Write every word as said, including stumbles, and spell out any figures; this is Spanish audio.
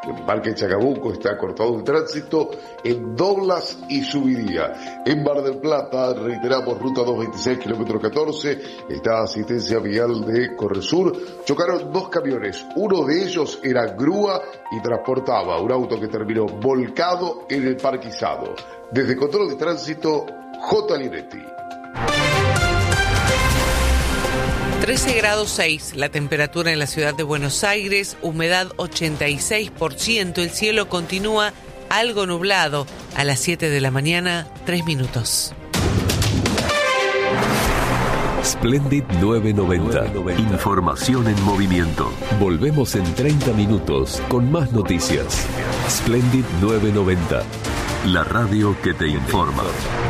En Parque Chacabuco está cortado el tránsito en Doblas y Subiría. En Mar del Plata, reiteramos, ruta doscientos veintiséis, kilómetro catorce, está asistencia vial de Corresur. Chocaron dos camiones, uno de ellos era grúa y transportaba un auto que terminó volcado en el parquizado. Desde Control de Tránsito, J. Linetti. trece grados seis la temperatura en la ciudad de Buenos Aires, humedad ochenta y seis por ciento, el cielo continúa algo nublado. A las siete de la mañana, tres minutos. Splendid novecientos noventa. Información en movimiento. Volvemos en treinta minutos con más noticias. Splendid novecientos noventa. La radio que te informa.